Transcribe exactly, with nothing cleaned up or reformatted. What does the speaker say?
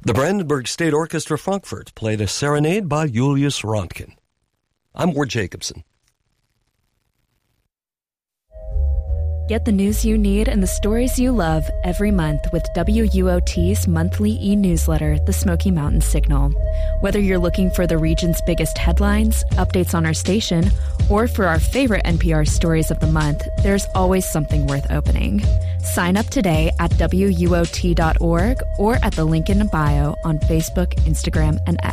The Brandenburg State Orchestra Frankfurt played a serenade by Julius Röntgen. I'm Ward Jacobson. Get the news you need and the stories you love every month with W U O T's monthly e-newsletter, The Smoky Mountain Signal. Whether you're looking for the region's biggest headlines, updates on our station, or for our favorite N P R stories of the month, there's always something worth opening. Sign up today at W U O T dot org or at the link in bio on Facebook, Instagram, and X.